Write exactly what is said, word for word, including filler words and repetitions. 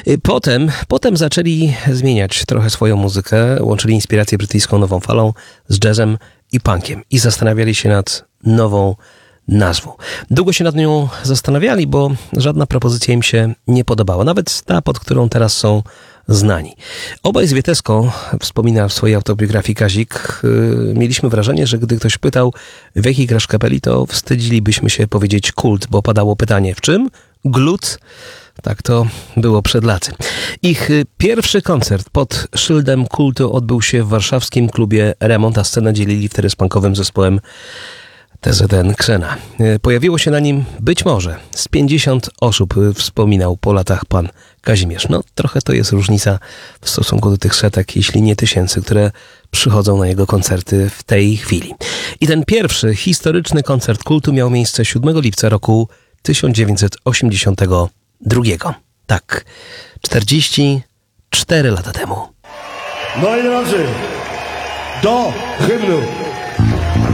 Potem, potem zaczęli zmieniać trochę swoją muzykę, łączyli inspirację brytyjską nową falą z jazzem i punkiem i zastanawiali się nad nową nazwą. Długo się nad nią zastanawiali, bo żadna propozycja im się nie podobała, nawet ta, pod którą teraz są znani. Obaj z Wietesko, wspomina w swojej autobiografii Kazik, yy, mieliśmy wrażenie, że gdy ktoś pytał, w jakiej grasz kapeli, to wstydzilibyśmy się powiedzieć kult, bo padało pytanie, w czym? Glut? Tak to było przed laty. Ich pierwszy koncert pod szyldem kultu odbył się w warszawskim klubie Remont, a scenę dzielili wtedy z punkowym zespołem T Z N Krzena. Pojawiło się na nim być może z pięćdziesiąt osób, wspominał po latach pan Kazimierz. No trochę to jest różnica w stosunku do tych setek, jeśli nie tysięcy, które przychodzą na jego koncerty w tej chwili. I ten pierwszy historyczny koncert kultu miał miejsce siódmego lipca roku tysiąc dziewięćset osiemdziesiątego drugiego. Tak, czterdzieści cztery lata temu. Moi drodzy, do hymnu